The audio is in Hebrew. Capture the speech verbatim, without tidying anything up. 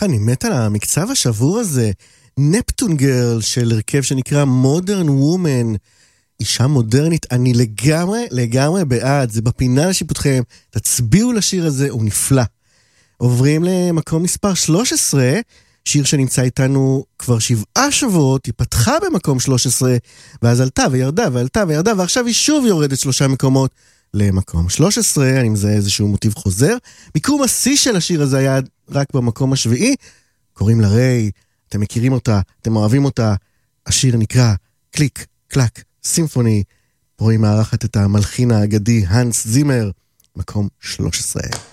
איך אני מת על המקצב השבור הזה, נפטון גרל של הרכב שנקרא מודרן וומן, אישה מודרנית, אני לגמרי, לגמרי בעד, זה בפינה לשיפוטכם, תצביעו לשיר הזה, הוא נפלא. עוברים למקום מספר שלוש עשרה, שיר שנמצא איתנו כבר שבעה שבועות, היא פתחה במקום שלוש עשרה, ואז עלתה וירדה ועלתה וירדה, ועכשיו היא שוב יורדת שלושה מקומות למקום שלוש עשרה, אני מזהה איזשהו מוטיב חוזר. מיקום השיא של השיר הזה היה רק במקום השביעי, קוראים לה ריי, אתם מכירים אותה, אתם אוהבים אותה, השיר נקרא קליק, קלק, סימפוני, פה היא מארחת את המלחין האגדי הנס זימר, מקום שלוש עשרה.